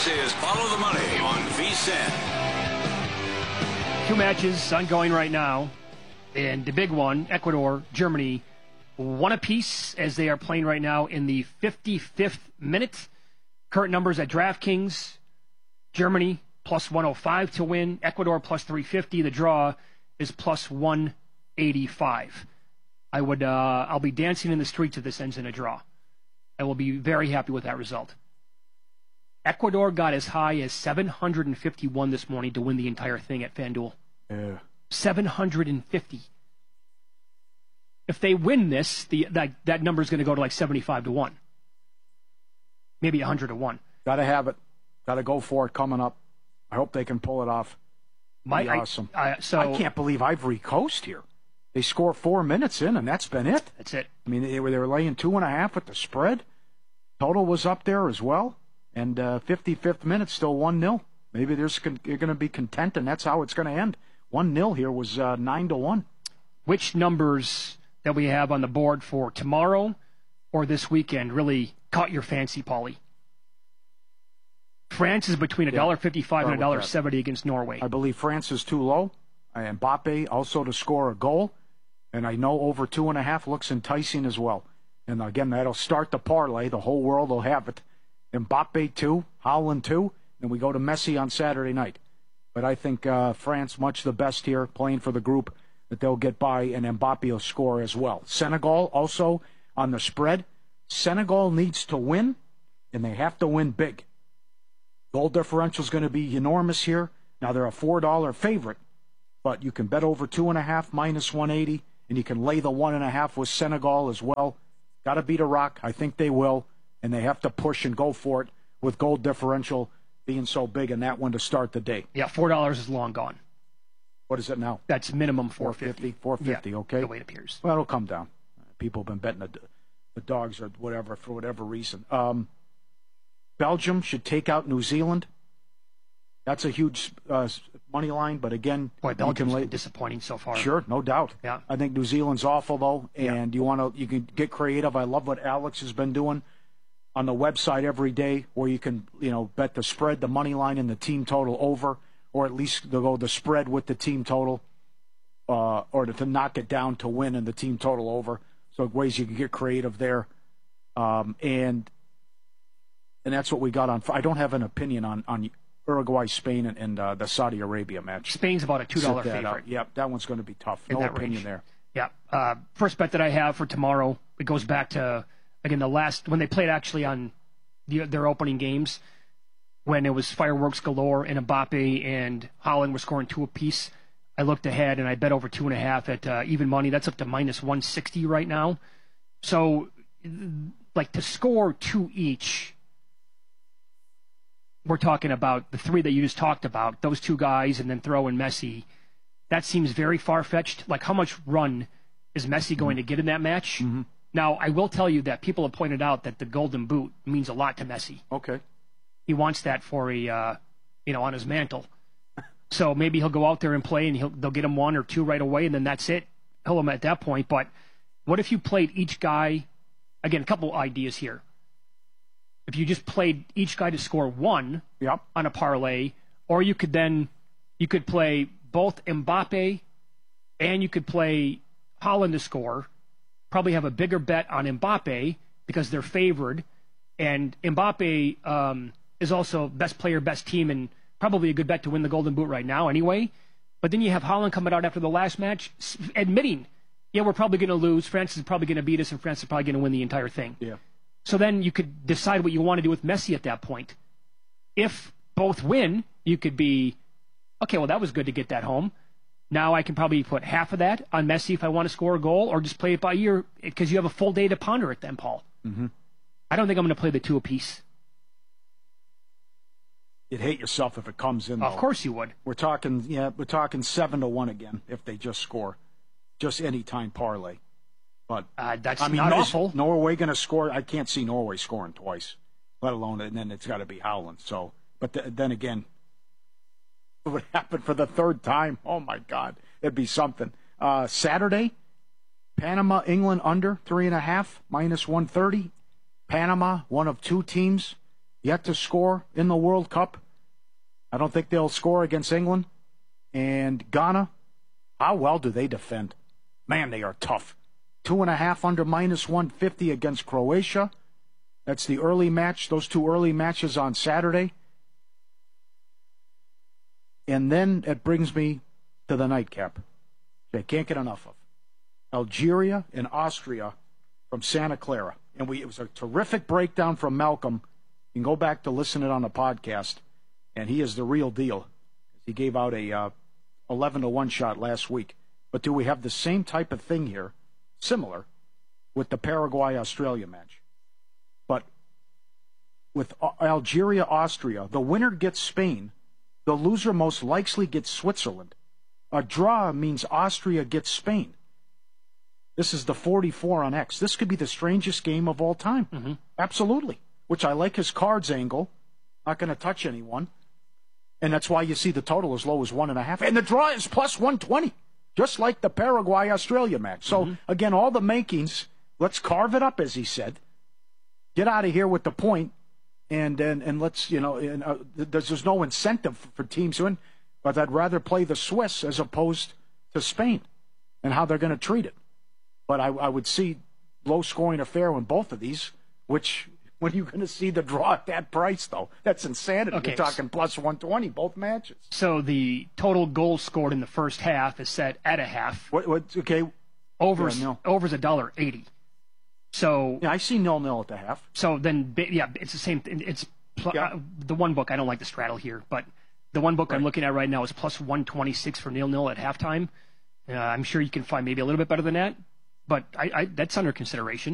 This is Follow the Money on VSiN. Two matches ongoing right now, and the big one, Ecuador, Germany, one apiece as they are playing right now in the 55th minute. Current numbers at DraftKings, Germany plus 105 to win, Ecuador plus 350. The draw is plus 185. I'll be dancing in the streets if this ends in a draw. I will be very happy with that result. Ecuador got as high as 751 this morning to win the entire thing at FanDuel. Yeah. 750. If they win this, that number is going to go to like 75 to 1. Maybe 100 to 1. Got to have it. Got to go for it coming up. I hope they can pull it off. Awesome. I can't believe Ivory Coast here. They score 4 minutes in, and that's been it. That's it. I mean, they were laying 2.5 with the spread. Total was up there as well. And 55th minute, still 1-0. Maybe you're going to be content, and that's how it's going to end. 1-0 here was 9 to 1. Which numbers that we have on the board for tomorrow or this weekend really caught your fancy, Paulie? France is between $1.55 and $1.70 against Norway. I believe France is too low. Mbappe also to score a goal. And I know over 2.5 looks enticing as well. And again, that'll start the parlay. The whole world will have it. Mbappe 2, Haaland 2, and we go to Messi on Saturday night. But I think France much the best here, playing for the group that they'll get by, and Mbappe will score as well. Senegal also on the spread. Senegal needs to win, and they have to win big. Goal differential is going to be enormous here. Now they're a $4 favorite, but you can bet over 2.5 minus 180, and you can lay the 1.5 with Senegal as well. Got to beat Iraq. I think they will. And they have to push and go for it with goal differential being so big in that one to start the day. Yeah, $4 is long gone. What is it now? That's minimum $4.50. $4.50, yeah, okay. The way it appears. Well, it'll come down. People have been betting the dogs or whatever for whatever reason. Belgium should take out New Zealand. That's a huge money line, but again, boy, Belgium's been disappointing so far. Sure, no doubt. Yeah. I think New Zealand's awful though, and you can get creative. I love what Alex has been doing on the website every day, where you can bet the spread, the money line, and the team total over, or at least they'll go the spread with the team total, or to knock it down to win and the team total over. So ways you can get creative there, and that's what we got on. I don't have an opinion on Uruguay, Spain, and the Saudi Arabia match. Spain's about a $2 favorite. Yep, that one's going to be tough. In no that opinion range. there. Yeah. First bet that I have for tomorrow, it goes back to, again, when they played actually on their opening games, when it was fireworks galore and Mbappe and Haaland were scoring 2 apiece. I looked ahead and I bet over 2.5 at even money. That's up to minus 160 right now. So, like, to score 2 each, we're talking about the 3 that you just talked about, those 2 guys, and then throw in Messi. That seems very far-fetched. Like, how much run is Messi going to get in that match? Mm-hmm. Now, I will tell you that people have pointed out that the Golden Boot means a lot to Messi. Okay. He wants that for on his mantle. So maybe he'll go out there and play, and they'll get him 1 or 2 right away, and then that's it. He'll him at that point. But what if you played each guy? Again, a couple ideas here. If you just played each guy to score 1 on a parlay, or you could play both Mbappe and you could play Haaland to score. Probably have a bigger bet on Mbappe because they're favored, and Mbappe is also best player, best team, and probably a good bet to win the Golden Boot right now anyway. But then you have Haaland coming out after the last match admitting, we're probably going to lose, France is probably going to beat us, and France is probably going to win the entire thing. Yeah. So then you could decide what you want to do with Messi at that point. If both win, you could be, okay, well, that was good to get that home. Now I can probably put half of that on Messi if I want to score a goal, or just play it by ear because you have a full day to ponder it then, Paul. Mm-hmm. I don't think I'm going to play the 2 apiece. You'd hate yourself if it comes in, though. Of course you would. We're talking 7 to 1 again if they just score. Just any time parlay. But that's not awful. Is Norway going to score? I can't see Norway scoring twice, let alone, and then it's got to be Haaland. So, but then again, it would happen for the 3rd time. Oh my God, it'd be something. Saturday, Panama, England under 3.5 minus 130. Panama, one of 2 teams yet to score in the World Cup. I don't think they'll score against England. And Ghana, how well do they defend? Man, they are tough. 2.5 under -150 against Croatia. That's the early match, those two early matches on Saturday. And then it brings me to the nightcap. I can't get enough of. Algeria and Austria from Santa Clara. And it was a terrific breakdown from Malcolm. You can go back to listen to it on the podcast. And he is the real deal. He gave out a 11-1 shot last week. But do we have the same type of thing here, similar, with the Paraguay-Australia match? But with Algeria-Austria, the winner gets Spain. The loser most likely gets Switzerland. A draw means Austria gets Spain. This is the 44 on X. This could be the strangest game of all time. Mm-hmm. Absolutely. Which I like his cards angle. Not going to touch anyone. And that's why you see the total as low as 1.5. And the draw is plus 120. Just like the Paraguay-Australia match. So, again, all the makings, let's carve it up, as he said. Get out of here with the point. And let's, there's no incentive for teams to win. But I'd rather play the Swiss as opposed to Spain and how they're going to treat it. But I would see low-scoring affair in both of these, which, when you're going to see the draw at that price, though, that's insanity. Okay. You're talking plus 120, both matches. So the total goals scored in the first half is set at a half. Okay. Over's Yeah, no. $1.80. So Yeah, I see 0-0 at the half. So then, yeah, it's the same thing. It's the one book. I don't like the straddle here, but the one book I'm looking at right now is plus 126 for 0-0 at halftime. I'm sure you can find maybe a little bit better than that, but that's under consideration.